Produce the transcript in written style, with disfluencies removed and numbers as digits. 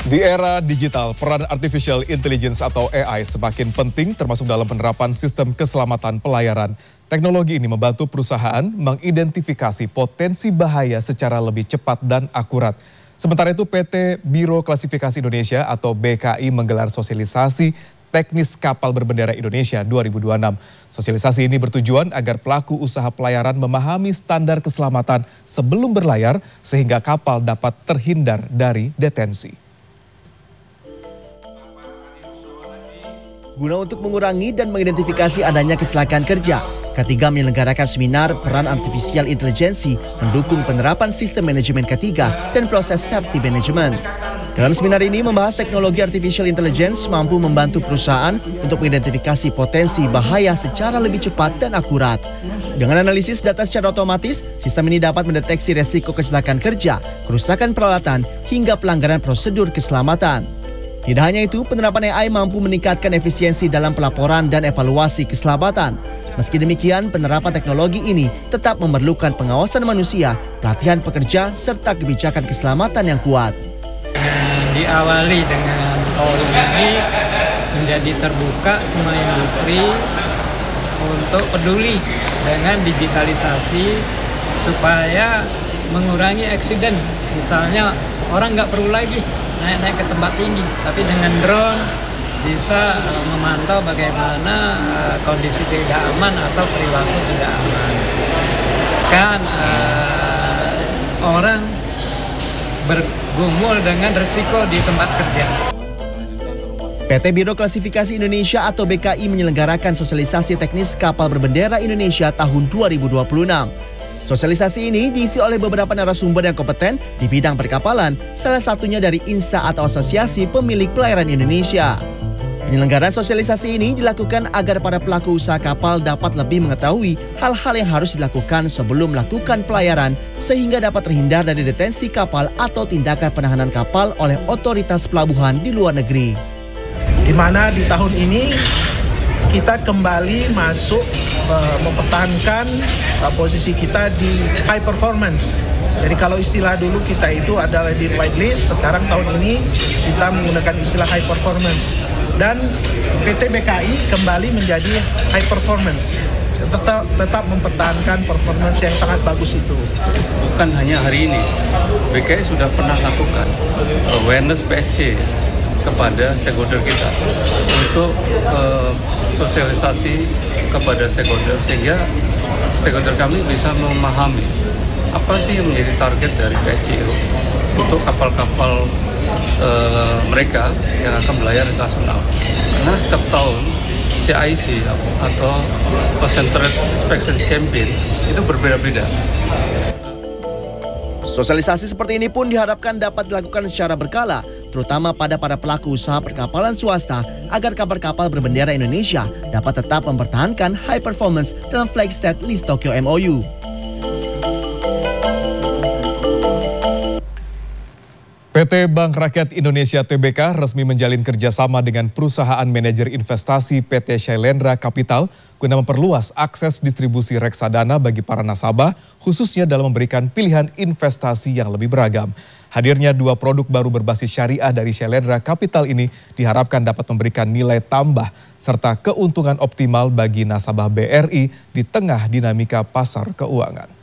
Di era digital, peran artificial intelligence atau AI semakin penting termasuk dalam penerapan sistem keselamatan pelayaran. Teknologi ini membantu perusahaan mengidentifikasi potensi bahaya secara lebih cepat dan akurat. Sementara itu PT Biro Klasifikasi Indonesia atau BKI menggelar sosialisasi teknis kapal berbendera Indonesia 2026. Sosialisasi ini bertujuan agar pelaku usaha pelayaran memahami standar keselamatan sebelum berlayar sehingga kapal dapat terhindar dari detensi. Guna untuk mengurangi dan mengidentifikasi adanya kecelakaan kerja, K3 menyelenggarakan seminar peran artificial intelligence mendukung penerapan sistem manajemen K3 dan proses safety management. Dalam seminar ini membahas teknologi artificial intelligence mampu membantu perusahaan untuk mengidentifikasi potensi bahaya secara lebih cepat dan akurat. Dengan analisis data secara otomatis, sistem ini dapat mendeteksi resiko kecelakaan kerja, kerusakan peralatan, hingga pelanggaran prosedur keselamatan. Tidak hanya itu, penerapan AI mampu meningkatkan efisiensi dalam pelaporan dan evaluasi keselamatan. Meski demikian, penerapan teknologi ini tetap memerlukan pengawasan manusia, pelatihan pekerja, serta kebijakan keselamatan yang kuat. Diawali dengan forum ini menjadi terbuka semua industri untuk peduli dengan digitalisasi supaya mengurangi eksiden. Misalnya orang nggak perlu lagi naik ke tempat tinggi, tapi dengan drone bisa memantau bagaimana kondisi tidak aman atau perilaku tidak aman. Kan orang bergumul dengan risiko di tempat kerja. PT Biro Klasifikasi Indonesia atau BKI menyelenggarakan sosialisasi teknis kapal berbendera Indonesia tahun 2026. Sosialisasi ini diisi oleh beberapa narasumber yang kompeten di bidang perkapalan, salah satunya dari INSA atau Asosiasi Pemilik Pelayaran Indonesia. Penyelenggaraan sosialisasi ini dilakukan agar para pelaku usaha kapal dapat lebih mengetahui hal-hal yang harus dilakukan sebelum melakukan pelayaran sehingga dapat terhindar dari detensi kapal atau tindakan penahanan kapal oleh otoritas pelabuhan di luar negeri. Di mana di tahun ini kita kembali masuk mempertahankan posisi kita di high performance. Jadi kalau istilah dulu kita itu adalah di whitelist, sekarang tahun ini kita menggunakan istilah high performance. Dan PT BKI kembali menjadi high performance. Tetap mempertahankan performance yang sangat bagus itu. Bukan hanya hari ini, BKI sudah pernah lakukan awareness PSC kepada stakeholder kita untuk sosialisasi kepada stakeholder sehingga stakeholder kami bisa memahami apa sih yang menjadi target dari PSCO untuk kapal-kapal mereka yang akan berlayar internasional. Karena setiap tahun CIC atau Concentrated Inspection Campaign itu berbeda-beda. Sosialisasi seperti ini pun diharapkan dapat dilakukan secara berkala, terutama pada para pelaku usaha perkapalan swasta agar kapal-kapal berbendera Indonesia dapat tetap mempertahankan high performance dalam flag state list Tokyo MOU. PT Bank Rakyat Indonesia Tbk resmi menjalin kerjasama dengan perusahaan manajer investasi PT Shailendra Capital guna memperluas akses distribusi reksadana bagi para nasabah, khususnya dalam memberikan pilihan investasi yang lebih beragam. Hadirnya dua produk baru berbasis syariah dari Shailendra Capital ini diharapkan dapat memberikan nilai tambah serta keuntungan optimal bagi nasabah BRI di tengah dinamika pasar keuangan.